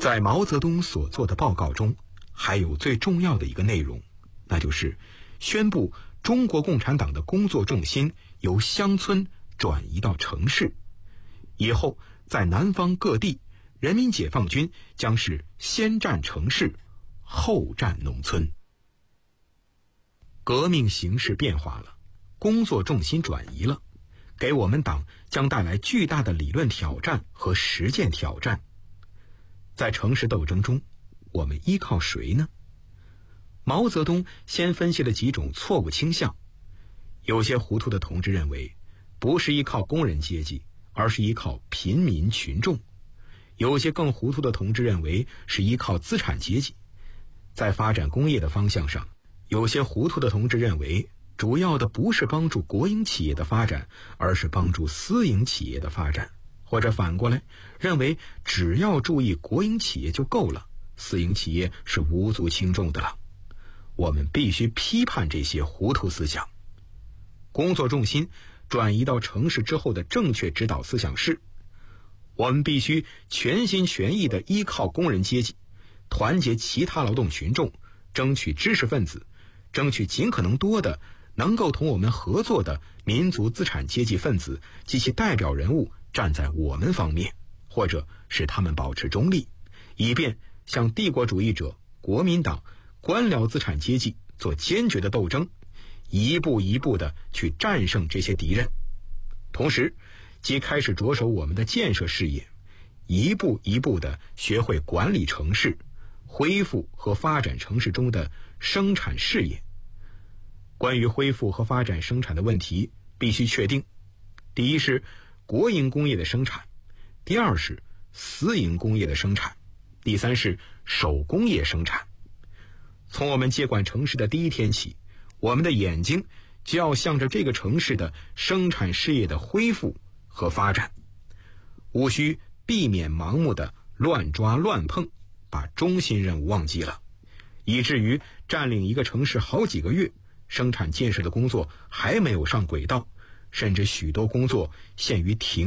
在毛泽东所做的报告中，还有最重要的一个内容，那就是宣布中国共产党的工作重心由乡村转移到城市，以后在南方各地，人民解放军将是先占城市，后占农村。革命形势变化了，工作重心转移了，给我们党将带来巨大的理论挑战和实践挑战。在城市斗争中，我们依靠谁呢？毛泽东先分析了几种错误倾向。有些糊涂的同志认为，不是依靠工人阶级，而是依靠平民群众。有些更糊涂的同志认为，是依靠资产阶级。在发展工业的方向上，有些糊涂的同志认为，主要的不是帮助国营企业的发展，而是帮助私营企业的发展。或者反过来，认为只要注意国营企业就够了，私营企业是无足轻重的了。我们必须批判这些糊涂思想。工作重心转移到城市之后的正确指导思想是，我们必须全心全意地依靠工人阶级，团结其他劳动群众，争取知识分子，争取尽可能多的能够同我们合作的民族资产阶级分子及其代表人物站在我们方面，或者使他们保持中立，以便向帝国主义者、国民党、官僚资产阶级做坚决的斗争，一步一步地去战胜这些敌人。同时，即开始着手我们的建设事业，一步一步地学会管理城市，恢复和发展城市中的生产事业。关于恢复和发展生产的问题，必须确定：第一是国营工业的生产，第二是私营工业的生产，第三是手工业生产。从我们接管城市的第一天起，我们的眼睛就要向着这个城市的生产事业的恢复和发展，务须避免盲目的乱抓乱碰，把中心任务忘记了，以至于占领一个城市好几个月，生产建设的工作还没有上轨道，甚至许多工作陷于停